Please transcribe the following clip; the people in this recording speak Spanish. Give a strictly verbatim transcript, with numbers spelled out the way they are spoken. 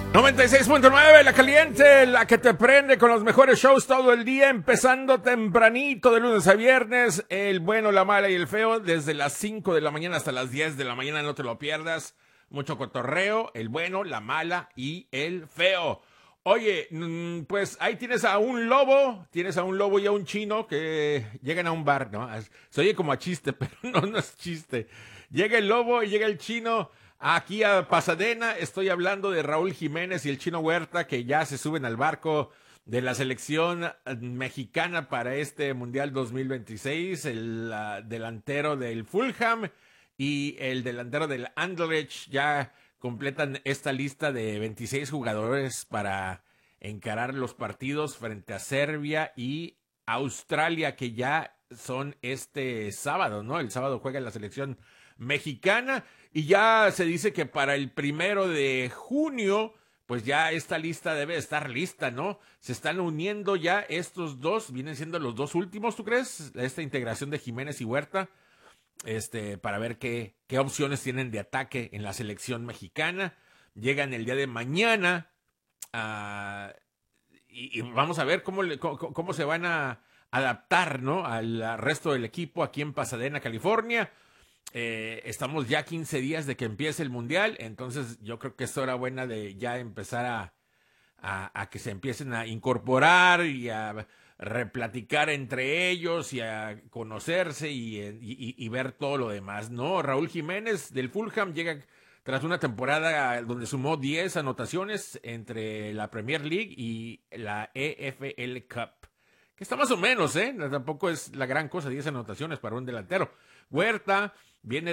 noventa y seis punto nueve, la caliente, la que te prende con los mejores shows todo el día, empezando tempranito de lunes a viernes, el bueno, la mala y el feo, desde las cinco de la mañana hasta las diez de la mañana, no te lo pierdas, mucho cotorreo, el bueno, la mala y el feo. Oye, pues ahí tienes a un lobo, tienes a un lobo y a un chino que llegan a un bar, ¿no? Se oye como a chiste, pero no, no es chiste. Llega el lobo y llega el chino aquí a Pasadena. Estoy hablando de Raúl Jiménez y el Chino Huerta, que ya se suben al barco de la selección mexicana para este Mundial dos mil veintiséis, el uh, delantero del Fulham y el delantero del Anderlecht ya completan esta lista de veintiséis jugadores para encarar los partidos frente a Serbia y Australia, que ya son este sábado, ¿no? El sábado juega la selección mexicana y ya se dice que para el primero de junio, pues ya esta lista debe estar lista, ¿no? Se están uniendo ya estos dos, vienen siendo los dos últimos, ¿tú crees? Esta integración de Jiménez y Huerta. Este, para ver qué, qué opciones tienen de ataque en la selección mexicana. Llegan el día de mañana uh, y, y vamos a ver cómo, le, cómo, cómo se van a adaptar, ¿no? Al resto del equipo aquí en Pasadena, California. Eh, estamos ya quince días de que empiece el Mundial, entonces yo creo que es hora buena de ya empezar a, a, a que se empiecen a incorporar y a replaticar entre ellos y a conocerse y, y, y ver todo lo demás, ¿no? Raúl Jiménez del Fulham llega tras una temporada donde sumó diez anotaciones entre la Premier League y la E F L Cup, que está más o menos, ¿eh? Tampoco es la gran cosa, diez anotaciones para un delantero. Huerta viene